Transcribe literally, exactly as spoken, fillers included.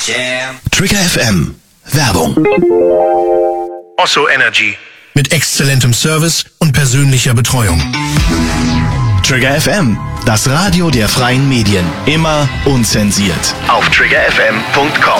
Yeah. Trigger F M. Werbung. Osso Energy. Mit exzellentem Service und persönlicher Betreuung. Trigger F M. Das Radio der freien Medien. Immer unzensiert. Auf trigger f m punkt com.